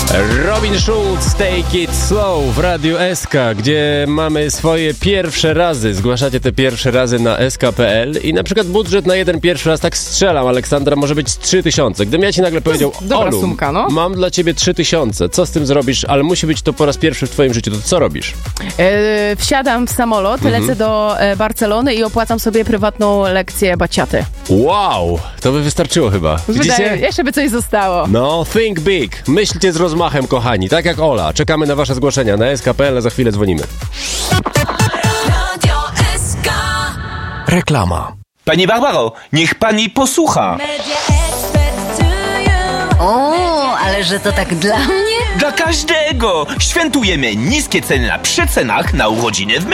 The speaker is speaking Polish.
Robin Schulz, Take It Slow w Radiu SK, gdzie mamy swoje pierwsze razy. Zgłaszacie te pierwsze razy na sk.pl i na przykład budżet na jeden pierwszy raz, tak strzelam, Aleksandra, może być 3000. Gdybym ja ci nagle powiedział, dobra Olu, sumka, no. mam dla ciebie 3000, co z tym zrobisz, ale musi być to po raz pierwszy w twoim życiu, to co robisz? Wsiadam w samolot, lecę do Barcelony i opłacam sobie prywatną lekcję baciaty. Wow, to by wystarczyło chyba. Widzicie? Jeszcze by coś zostało. No, think big. Myślcie z rozmachem, kochani. Tak jak Ola. Czekamy na wasze zgłoszenia na sk.pl, a za chwilę dzwonimy. Radio SK. Reklama. Pani Barbaro, niech pani posłucha. O, ale że to tak dla mnie? Dla każdego! Świętujemy niskie ceny na przecenach na urodziny w